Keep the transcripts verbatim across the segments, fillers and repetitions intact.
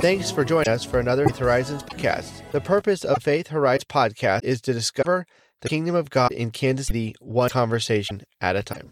Thanks for joining us for another Faith Horizons podcast. The purpose of Faith Horizons podcast is to discover the kingdom of God in Kansas City, one conversation at a time.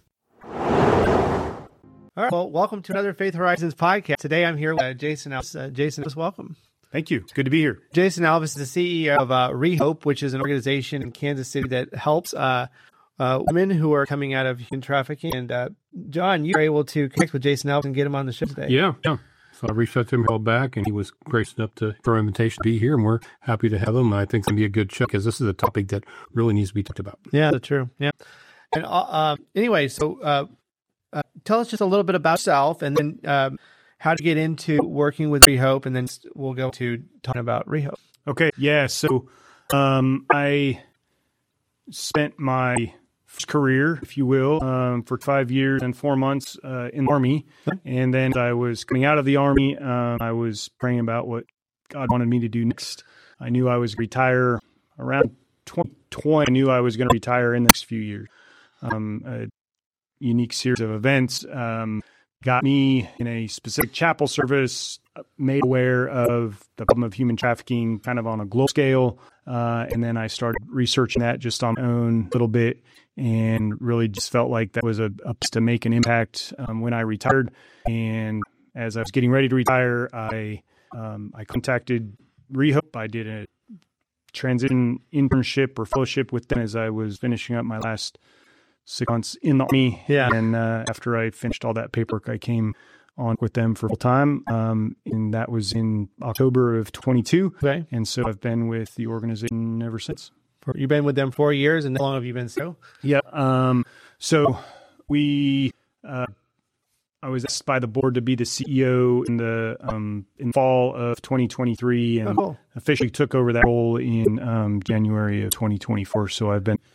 All right, well, welcome to another Faith Horizons podcast. Today I'm here with uh, Jason Alvis. Uh, Jason, welcome. Thank you. It's good to be here. Jason Alvis is the C E O of uh, Rehope, which is an organization in Kansas City that helps uh, uh, women who are coming out of human trafficking. And uh, John, you were able to connect with Jason Alvis and get him on the show today. Yeah, yeah. So I reached out to him, called back, and he was gracious enough to for our invitation to be here, and we're happy to have him. I think it's going to be a good show because this is a topic that really needs to be talked about. Yeah, that's true. Yeah. And uh, anyway, so uh, uh, tell us just a little bit about yourself, and then um, how to get into working with Rehope, and then we'll go to talking about Rehope. Okay. Yeah. So um, I spent my first career, if you will, um, for five years and four months uh, in the Army. And then as I was coming out of the Army, um, I was praying about what God wanted me to do next. I knew I was going to retire around twenty twenty. I knew I was going to retire in the next few years. Um, a unique series of events um, got me in a specific chapel service, made aware of the problem of human trafficking kind of on a global scale. Uh, and then I started researching that just on my own a little bit and really just felt like that was a, a place to make an impact um, when I retired. And as I was getting ready to retire, I um, I contacted Rehope. I did a transition internship or fellowship with them as I was finishing up my last six months in the Army. Yeah. And uh, after I finished all that paperwork, I came on with them for full time. Um, and that was in October of twenty-two. Okay. And so I've been with the organization ever since. You've been with them four years, and how long have you been so? Yeah. Um, so we, uh, I was asked by the board to be the C E O in the um, in fall of twenty twenty-three, and oh, cool. officially took over that role in um, January of twenty twenty-four. So I've been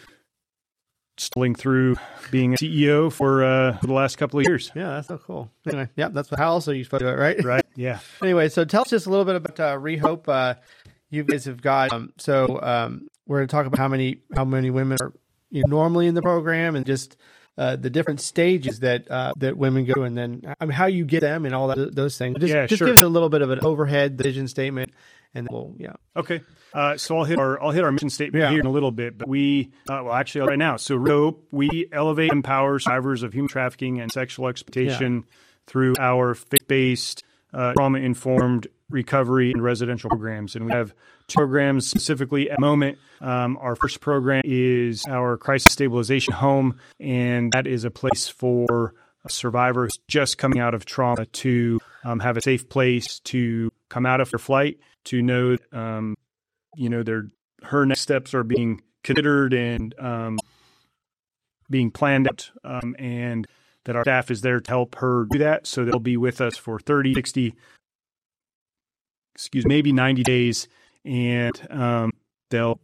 stalling through being a C E O for, uh, for the last couple of years. Yeah, that's so cool. Anyway, yeah, that's how else are you supposed to do it, right? Right. Yeah. Anyway, so tell us just a little bit about uh, Rehope. Uh, you guys have got um, so um, we're going to talk about how many how many women are you know, normally in the program, and just uh, the different stages that uh, that women go, and then I mean, how you get them and all that those things. Just, yeah, just sure. give us a little bit of an overhead vision statement, and then we'll yeah. Okay. Uh, so I'll hit our I'll hit our mission statement Yeah. here in a little bit, but we uh, well actually right now. So Rehope, we elevate and empower survivors of human trafficking and sexual exploitation yeah. through our faith-based, uh, trauma-informed recovery and residential programs, and we have two programs specifically at the moment. Um, our first program is our crisis stabilization home, and that is a place for survivors just coming out of trauma to um, have a safe place to come out of their flight, to know um, you know, their her next steps are being considered and um, being planned out, um, and that our staff is there to help her do that. So they'll be with us for thirty, sixty, excuse me, maybe ninety days, and um, they'll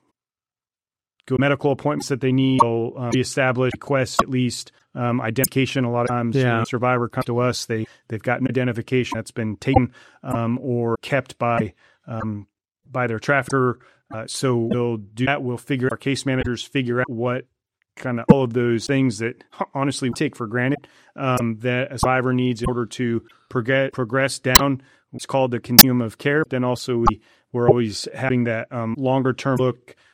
go medical appointments that they need. They'll um, reestablish, request at least um, identification. A lot of times, yeah. when a survivor comes to us, they they've got an identification that's been taken um, or kept by um, by their trafficker. Uh, so we'll do that. We'll figure our case managers figure out what kind of all of those things that honestly we take for granted um, that a survivor needs in order to progress, progress down what's called the continuum of care. Then also we, we're always having that um, longer term look